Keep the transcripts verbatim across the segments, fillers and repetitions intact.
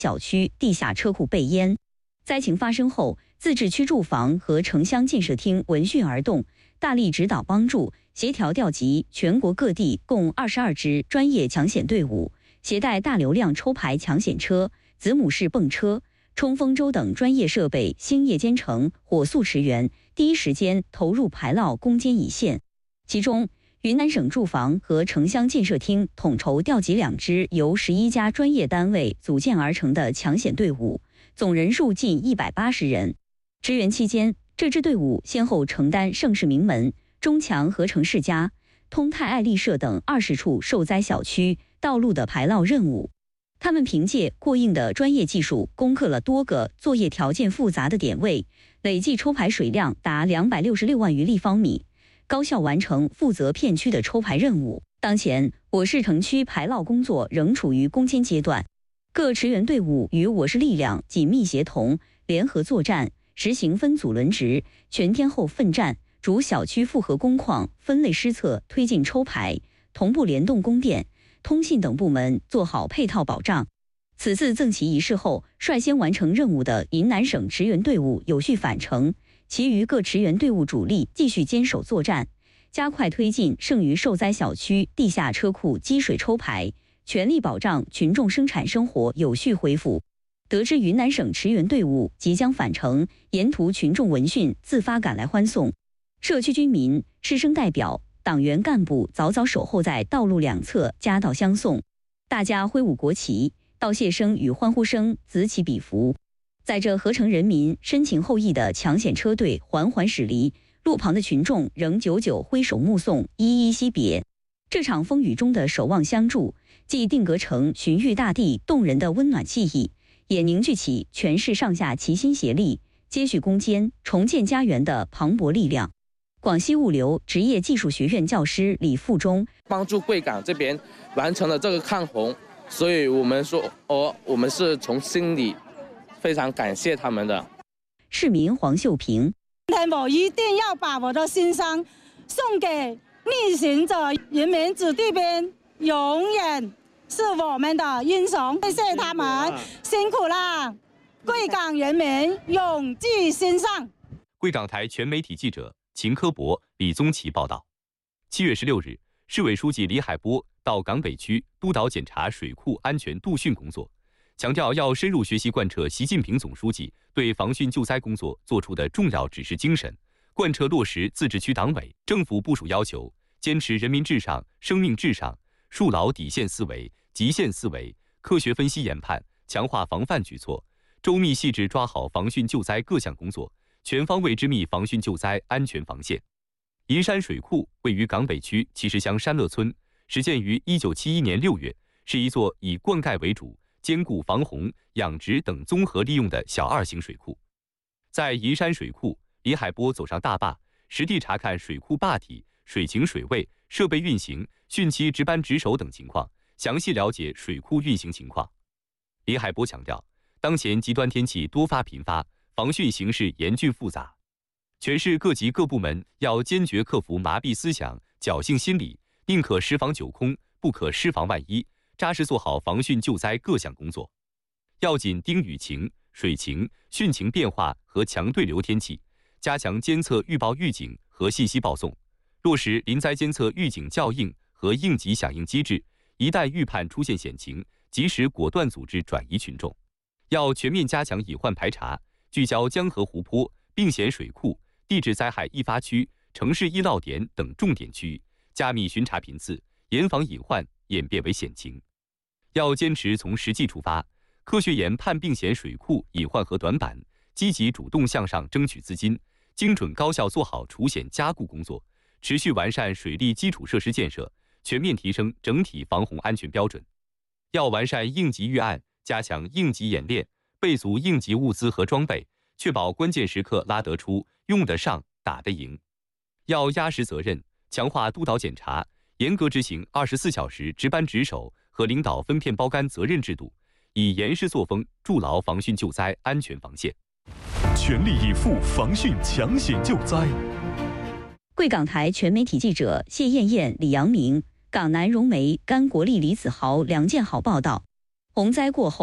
小区地下车库被淹。灾情发生后，自治区住房和城乡建设厅闻讯而动，大力指导帮助，协调调集全国各地共二十二支专业抢险队伍，携带大流量抽牌抢险车、子母式泵车、冲锋舟等专业设备，星夜兼程，火速驰援，第一时间投入排涝攻坚一线。其中，云南省住房和城乡建设厅统筹调集两支由十一家专业单位组建而成的抢险队伍，总人数近一百八十人。支援期间，这支队伍先后承担盛世名门、中强合成世家、通泰爱丽舍等二十处受灾小区道路的排涝任务。他们凭借过硬的专业技术，攻克了多个作业条件复杂的点位，累计抽排水量达两百六十六万余立方米，高效完成负责片区的抽排任务。当前，我市城区排涝工作仍处于攻坚阶段，各驰援队伍与我市力量紧密协同，联合作战，实行分组轮值、全天候奋战，逐小区复核工况、分类施测，推进抽排，同步联动供电、通信等部门做好配套保障。此次赠旗仪式后，率先完成任务的云南省驰援队伍有序返程，其余各驰援队伍主力继续坚守作战，加快推进剩余受灾小区地下车库积水抽排，全力保障群众生产生活有序恢复。得知云南省驰援队伍即将返程，沿途群众闻讯自发赶来欢送，社区居民、师生代表、党员干部早早守候在道路两侧夹道相送，大家挥舞国旗，道谢声与欢呼声此起彼伏。在这合成人民深情厚谊的抢险车队缓缓驶离，路旁的群众仍久久挥手目送，依依惜别。这场风雨中的守望相助，既定格成寻遇大地动人的温暖记忆，也凝聚起全市上下齐心协力、接续攻坚、重建家园的磅礴力量。广西物流职业技术学院教师李富忠帮助贵港这边完成了这个抗洪，所以我们说，哦，我们是从心里非常感谢他们的。 市民黄秀平， 今天我一定要把我的心声送给逆行者，人民子弟兵永远是我们的英雄，谢谢他们辛苦了，贵港人民永记心上。 贵港台全媒体记者秦科博、李宗奇报道。七月十六日，市委书记李海波到港北区督导检查水库安全督训工作，强调要深入学习贯彻习近平总书记对防汛救灾工作作出的重要指示精神，贯彻落实自治区党委政府部署要求，坚持人民至上、生命至上，树牢底线思维、极限思维，科学分析研判，强化防范举措，周密细致抓好防汛救灾各项工作，全方位织密防汛救灾安全防线。银山水库位于港北区七十乡山乐村，始建于一九七一年六月，是一座以灌溉为主、兼顾防洪、养殖等综合利用的小二型水库。在银山水库，李海波走上大坝，实地查看水库坝体、水情水位、设备运行、汛期值班值守等情况，详细了解水库运行情况。李海波强调，当前极端天气多发频发，防汛形势严峻复杂，全市各级各部门要坚决克服麻痹思想、侥幸心理，宁可十防九空，不可失防万一，扎实做好防汛救灾各项工作。要紧盯雨情、水情、汛情变化和强对流天气，加强监测预报预警和信息报送，落实临灾监测预警校应和应急响应机制，一旦预判出现险情，及时果断组织转移群众。要全面加强隐患排查，聚焦江河湖泊、并险水库、地质灾害易发区、城市易涝点等重点区域，加密巡查频次，严防隐患演变为险情。要坚持从实际出发，科学研判并险水库隐患和短板，积极主动向上争取资金，精准高效做好除险加固工作，持续完善水利基础设施建设，全面提升整体防洪安全标准。要完善应急预案，加强应急演练，备足应急物资和装备，确保关键时刻拉得出、用得上、打得赢。要压实责任，强化督导检查，严格执行二十四小时值班值守和领导分片包干责任制度，以严实作风筑牢防汛救灾安全防线， 全力以赴防汛抢险救灾。 贵港台全媒体记者谢艳艳、李阳明、港南融媒甘国立李子豪、梁建豪报道。洪灾过后，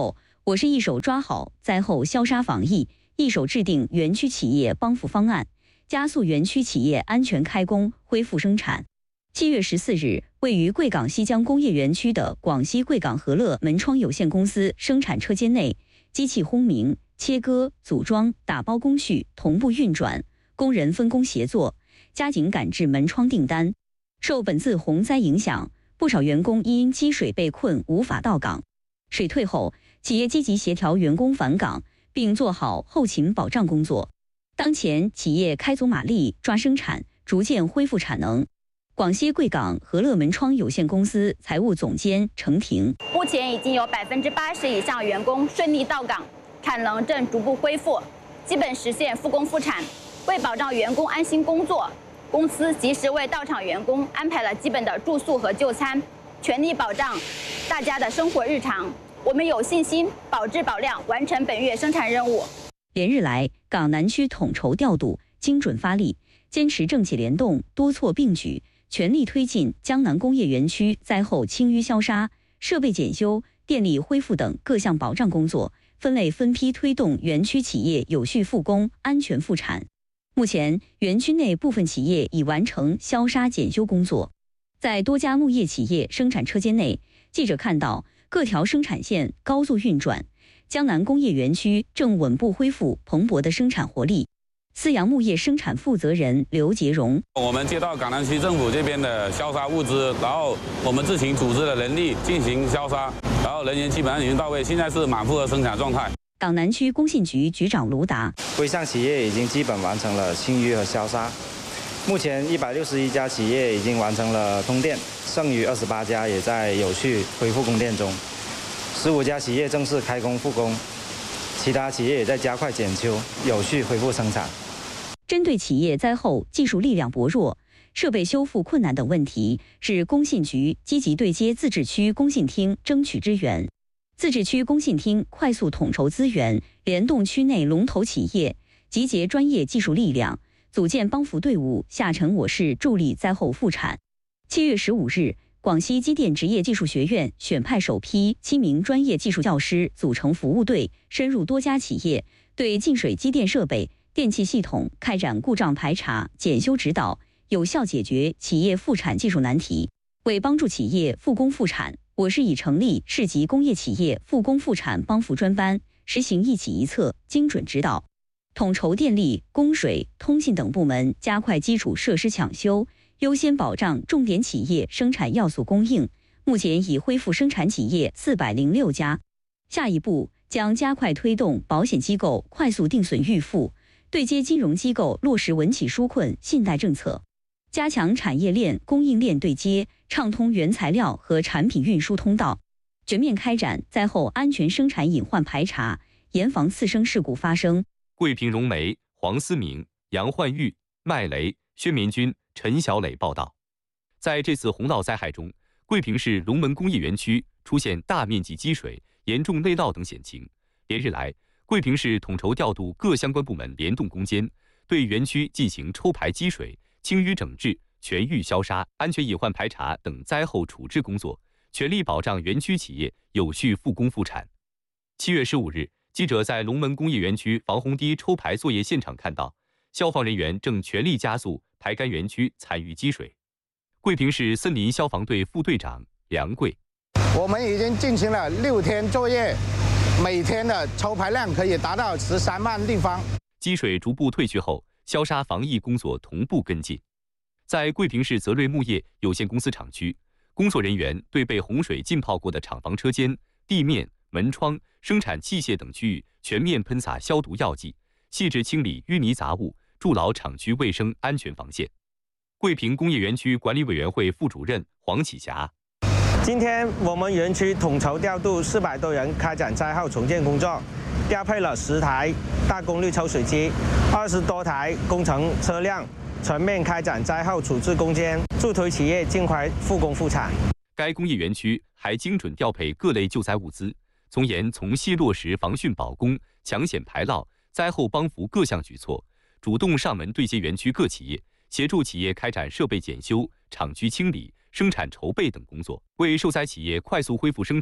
我市一手抓好灾后消杀防疫，一手制定园区企业帮扶方案，加速园区企业安全开工恢复生产。七月十四日，位于贵港西江工业园区的广西贵港和乐门窗有限公司生产车间内，机器轰鸣、切割、组装、打包工序同步运转，工人分工协作，加紧赶制门窗订单。受本次洪灾影响，不少员工因积水被困无法到岗。水退后，企业积极协调员工返岗，并做好后勤保障工作。当前，企业开足马力抓生产，逐渐恢复产能。广西贵港和乐门窗有限公司财务总监程婷： 目前已经有百分之八十以上员工顺利到岗，产能正逐步恢复，基本实现复工复产。为保障员工安心工作，公司及时为到场员工安排了基本的住宿和就餐，全力保障大家的生活日常。我们有信心保质保量，完成本月生产任务。 连日来，港南区统筹调度，精准发力，坚持政企联动，多措并举，全力推进江南工业园区灾后清淤消杀、设备检修、电力恢复等各项保障工作，分类分批推动园区企业有序复工、安全复产。目前，园区内部分企业已完成消杀检修工作。在多家木业企业生产车间内，记者看到各条生产线高速运转，江南工业园区正稳步恢复蓬勃的生产活力。思阳木业生产负责人刘杰荣： 我们接到港南区政府这边的消杀物资，然后我们自行组织了人力进行消杀，然后人员基本上已经到位，现在是满负荷生产状态。 港南区工信局局长卢达： 规上企业已经基本完成了清淤和消杀，目前一百六十一家企业已经完成了通电，剩余二十八家也在有序恢复供电中，十五家企业正式开工复工，其他企业也在加快检修，有序恢复生产。 针对企业灾后技术力量薄弱、设备修复困难等问题，是工信局积极对接自治区工信厅争取支援。自治区工信厅快速统筹资源，联动区内龙头企业，集结专业技术力量，组建帮扶队伍，下沉我市，助力灾后复产。七月十五日，广西机电职业技术学院选派首批七名专业技术教师组成服务队，深入多家企业，对进水机电设备、电气系统开展故障排查、检修指导，有效解决企业复产技术难题。为帮助企业复工复产，我市已成立市级工业企业复工复产帮扶专班，实行一企一策，精准指导，统筹电力、供水、通信等部门，加快基础设施抢修，优先保障重点企业生产要素供应。目前已恢复生产企业四百零六家，下一步将加快推动保险机构快速定损预付，对接金融机构落实稳企纾困信贷政策，加强产业链、供应链对接，畅通原材料和产品运输通道，全面开展灾后安全生产隐患排查，严防次生事故发生。 桂平荣梅、黄思明、杨焕玉、麦雷、薛明军、陈小磊报道。在这次洪涝灾害中，桂平市龙门工业园区出现大面积积水、严重内涝等险情。连日来，桂平市统筹调度各相关部门联动攻坚，对园区进行抽排积水、清淤整治、全域消杀、安全隐患排查等灾后处置工作，全力保障园区企业有序复工复产。七月十五日，记者在龙门工业园区防洪堤抽排作业现场看到，消防人员正全力加速排干园区残余积水。桂平市森林消防队副队长梁贵： 我们已经进行了六天作业，每天的抽排量可以达到十三万立方。 积水逐步退去后，消杀防疫工作同步跟进。在桂平市泽瑞木业有限公司厂区，工作人员对被洪水浸泡过的厂房车间、地面、门窗、生产器械等区域全面喷洒消毒药剂，细致清理淤泥杂物，筑牢厂区卫生安全防线。桂平工业园区管理委员会副主任黄启霞： 今天我们园区统筹调度四百多人开展灾后重建工作，调配了十台大功率抽水机、二十多台工程车辆，全面开展灾后处置攻坚，助推企业尽快复工复产。 该工业园区还精准调配各类救灾物资，从严从细落实防汛保工、抢险排涝、灾后帮扶各项举措，主动上门对接园区各企业，协助企业开展设备检修、厂区清理、生产筹备等工作，为受灾企业快速恢复生产、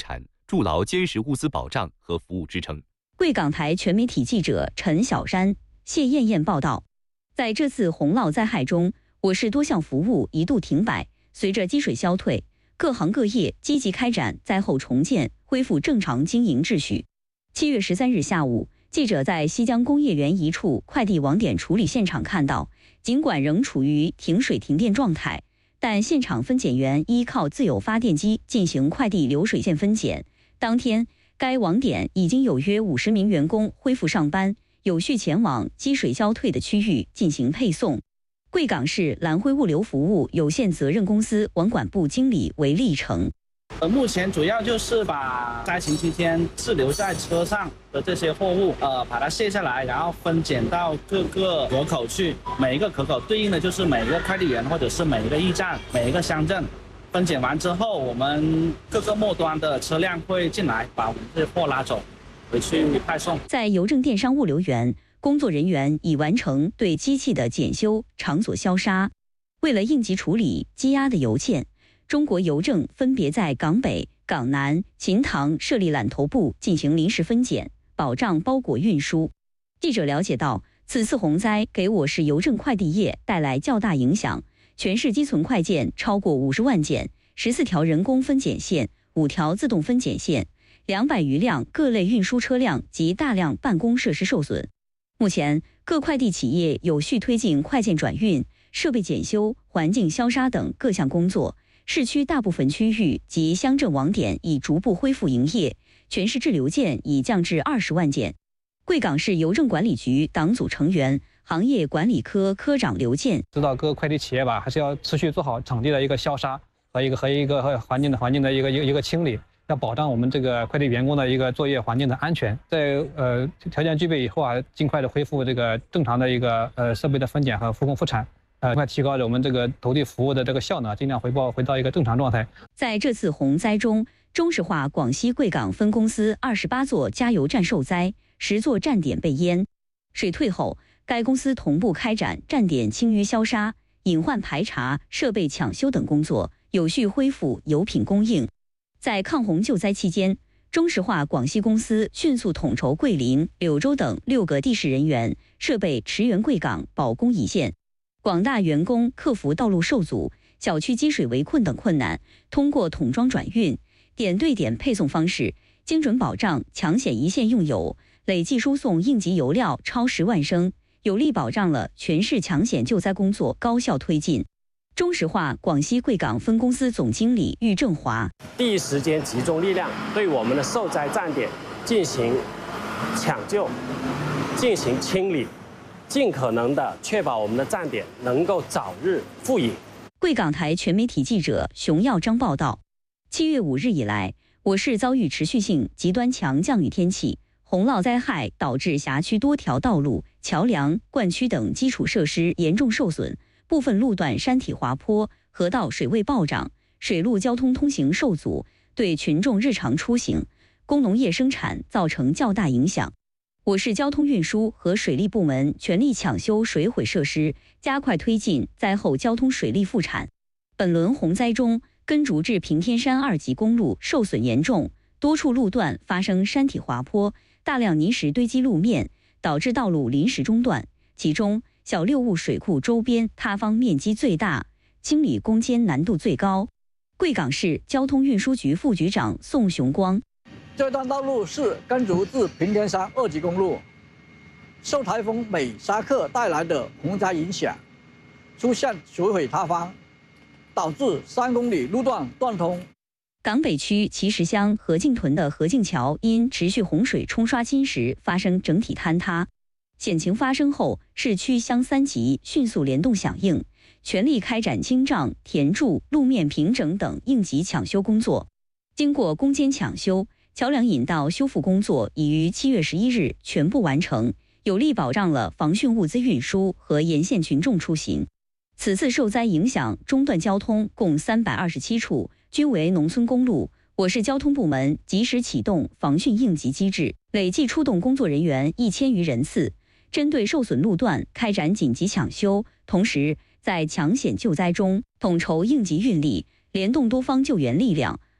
筑牢坚实物资保障和服务支撑。 贵港台全媒体记者陈小山、谢艳艳报道。在这次洪涝灾害中，我市多项服务一度停摆，随着积水消退，各行各业积极开展灾后重建，恢复正常经营秩序。七月十三日下午，记者在西江工业园一处快递网点处理现场看到，尽管仍处于停水停电状态，但现场分拣员依靠自有发电机进行快递流水线分拣。当天，该网点已经有约五十名员工恢复上班，有序前往积水消退的区域进行配送。贵港市蓝辉物流服务有限责任公司网管部经理韦立成。 呃，目前主要就是把灾情期间滞留在车上的这些货物，呃，把它卸下来，然后分拣到各个口口去。每一个口口对应的就是每一个快递员或者是每一个驿站、每一个乡镇。分拣完之后，我们各个末端的车辆会进来，把我们这些货拉走，回去派送。 在邮政电商物流园，工作人员已完成对机器的检修、场所消杀。为了应急处理积压的邮件，中国邮政分别在港北、港南、秦塘设立揽头部进行临时分拣，保障包裹运输。记者了解到，此次洪灾给我市邮政快递业带来较大影响，全市积存快件超过五十万件，十四条人工分拣线，五条自动分拣线，两百余辆各类运输车辆及大量办公设施受损。目前，各快递企业有序推进快件转运、设备检修、环境消杀等各项工作。市区大部分区域及乡镇网点已逐步恢复营业，全市滞留件已降至二十万件。贵港市邮政管理局党组成员、行业管理科科长刘健知道，各个快递企业吧，还是要持续做好场地的一个消杀和一个和一个和环境的环境的一个一个一个清理，要保障我们这个快递员工的一个作业环境的安全。在呃条件具备以后啊，尽快的恢复这个正常的一个呃设备的分拣和复工复产。呃，快提高着我们这个投递服务的这个效能，尽量回报回到一个正常状态。 在这次洪灾中，中石化广西贵港分公司二十八座加油站受灾，十座站点被淹。水退后，该公司同步开展站点清淤消杀、隐患排查、设备抢修等工作，有序恢复油品供应。在抗洪救灾期间，中石化广西公司迅速统筹桂林、柳州等六个地市人员，设备驰援贵港，保供一线。广大员工克服道路受阻、小区积水围困等困难，通过桶装转运、点对点配送方式，精准保障抢险一线用油，累计输送应急油料超十万升，有力保障了全市抢险救灾工作高效推进。中石化广西贵港分公司总经理郁正华： 第一时间集中力量，对我们的受灾站点进行抢救、进行清理。尽可能的确保我们的站点能够早日复营。 贵港台全媒体记者熊耀章报道：七月五日以来，我市遭遇持续性极端强降雨天气，洪涝灾害导致辖区多条道路、桥梁、灌区等基础设施严重受损，部分路段山体滑坡，河道水位暴涨，水陆交通通行受阻，对群众日常出行、工农业生产造成较大影响。我市交通运输和水利部门全力抢修水毁设施，加快推进灾后交通水利复产。本轮洪灾中，根竹至平天山二级公路受损严重，多处路段发生山体滑坡，大量泥石堆积路面，导致道路临时中断。其中，小六雾水库周边塌方面积最大，清理攻坚难度最高。贵港市交通运输局副局长宋雄光： 这段道路是根竹至平天山二级公路，受台风美沙克带来的洪灾影响，出现水毁塌方，导致三公里路段断通。 港北区奇石乡何敬屯的何敬桥因持续洪水冲刷侵蚀，发生整体坍塌。险情发生后，市区乡三级迅速联动响应，全力开展清障、填筑、路面平整等应急抢修工作。经过攻坚抢修，桥梁引道修复工作已于七月十一日全部完成，有力保障了防汛物资运输和沿线群众出行。此次受灾影响中断交通共三百二十七处，均为农村公路。我市交通部门及时启动防汛应急机制，累计出动工作人员一千余人次，针对受损路段开展紧急抢修，同时在抢险救灾中统筹应急运力，联动多方救援力量，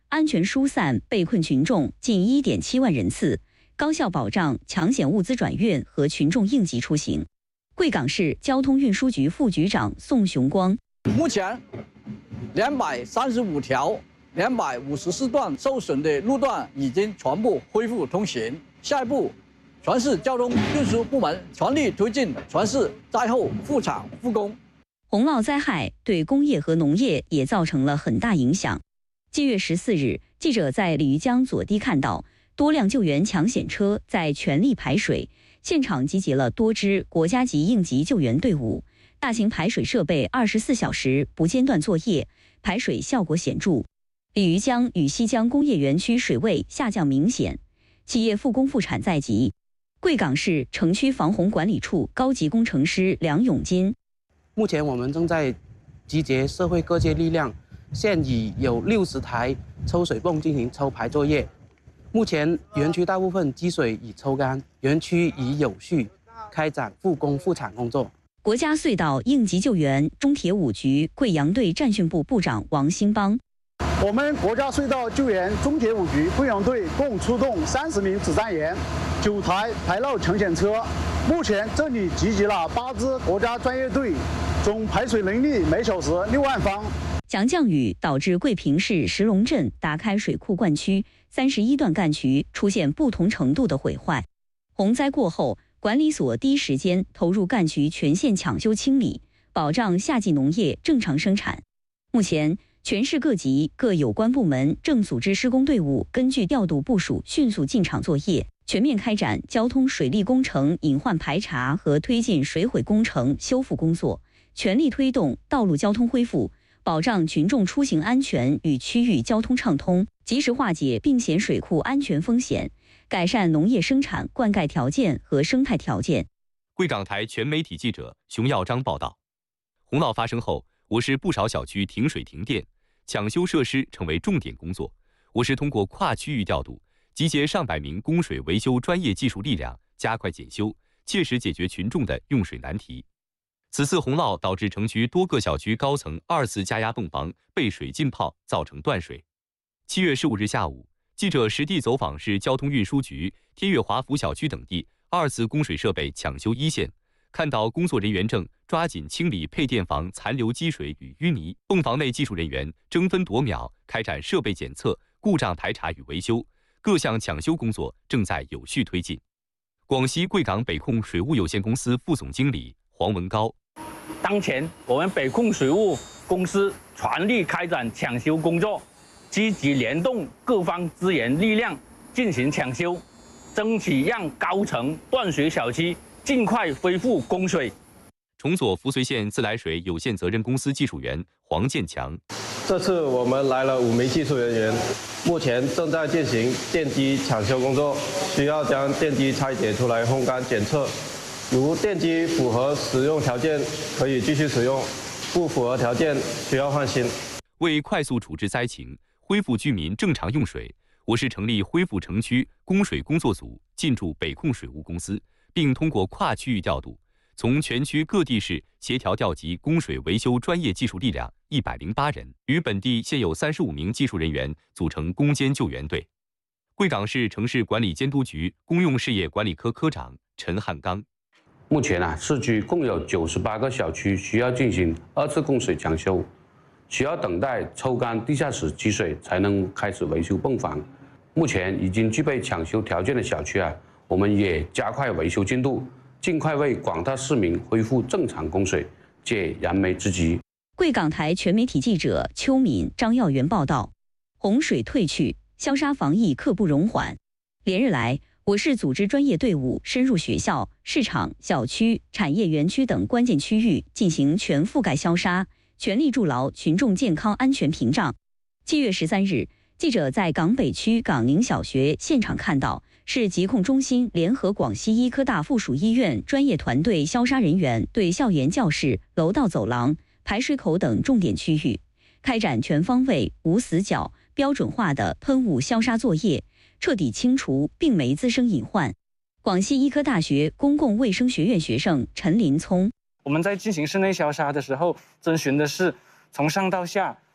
安全疏散被困群众近 一点七万人次，高效保障抢险物资转运和群众应急出行。贵港市交通运输局副局长宋雄光， 目前两百三十五条、两百五十四段受损的路段已经全部恢复通行。下一步，全市交通运输部门全力推进全市灾后复产复工。 洪涝灾害对工业和农业也造成了很大影响。七月十四日，记者在鲤鱼江左堤看到多辆救援抢险车在全力排水，现场集结了多支国家级应急救援队伍，大型排水设备二十四小时不间断作业，排水效果显著。鲤鱼江与西江工业园区水位下降明显，企业复工复产在即。贵港市城区防洪管理处高级工程师梁永金， 目前我们正在集结社会各界力量，现已有六十台抽水泵进行抽排作业。目前园区大部分积水已抽干，园区已有序开展复工复产工作。 国家隧道应急救援中铁五局贵阳队战训部部长王兴邦， 我们国家隧道救援中铁五局贵阳队共出动三十名指战员，九台排涝抢险车。目前这里集结了八支国家专业队，总排水能力每小时六万方。 强降雨导致贵平市石龙镇达开水库灌区三十一段干渠出现不同程度的毁坏。洪灾过后，管理所第一时间投入干渠全线抢修清理，保障夏季农业正常生产。目前，全市各级各有关部门正组织施工队伍，根据调度部署，迅速进场作业，全面开展交通水利工程隐患排查和推进水毁工程修复工作，全力推动道路交通恢复，保障群众出行安全与区域交通畅通，及时化解并险水库安全风险，改善农业生产灌溉条件和生态条件。 贵港台全媒体记者熊耀章报道。洪涝发生后，我市不少小区停水停电，抢修设施成为重点工作。我市通过跨区域调度，集结上百名供水维修专业技术力量，加快检修，切实解决群众的用水难题。此次洪涝导致城区多个小区高层二次加压泵房被水浸泡，造成断水。七月十五日下午，记者实地走访市交通运输局天悦华福小区等地二次供水设备抢修一线，看到工作人员正抓紧清理配电房残留积水与淤泥，泵房内技术人员争分夺秒开展设备检测、故障排查与维修，各项抢修工作正在有序推进。广西贵港北控水务有限公司副总经理黄文高， 当前我们北控水务公司全力开展抢修工作，积极联动各方资源力量进行抢修，争取让高层断水小区尽快恢复供水。 重左扶绥县自来水有限责任公司技术员黄建强， 这次我们来了五名技术人员，目前正在进行电机抢修工作，需要将电机拆解出来烘干检测。如电机符合使用条件，可以继续使用；不符合条件，需要换新。 为快速处置灾情，恢复居民正常用水，我市成立恢复城区供水工作组，进驻北控水务公司，并通过跨区域调度，从全区各地市协调调集供水维修专业技术力量一百零八人，与本地现有三十五名技术人员组成攻坚救援队。贵港市城市管理监督局公用事业管理科科长陈汉刚， 目前啊，市区共有九十八个小区需要进行二次供水抢修，需要等待抽干地下室积水才能开始维修泵房。目前已经具备抢修条件的小区啊，我们也加快维修进度，尽快为广大市民恢复正常供水，解燃眉之急。 贵港台全媒体记者邱敏、张耀元报道：洪水退去，消杀防疫刻不容缓。连日来，我市组织专业队伍深入学校、市场、小区、产业园区等关键区域进行全覆盖消杀，全力筑牢群众健康安全屏障。七月十三日，记者在港北区港宁小学现场看到，市疾控中心联合广西医科大附属医院专业团队消杀人员对校园教室、楼道走廊、排水口等重点区域开展全方位、无死角、标准化的喷雾消杀作业，彻底清除并没滋生隐患。广西医科大学公共卫生学院学生陈林聪， 我们在进行室内消杀的时候，遵循的是从上到下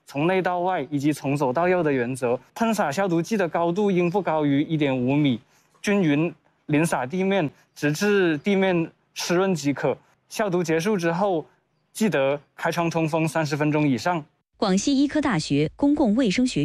从内到外以及从左到右的原则。喷洒消毒剂的高度应不高于 一点五米，均匀淋洒地面，直至地面湿润即可。消毒结束之后，记得开窗通风三十分钟以上。 广西医科大学公共卫生学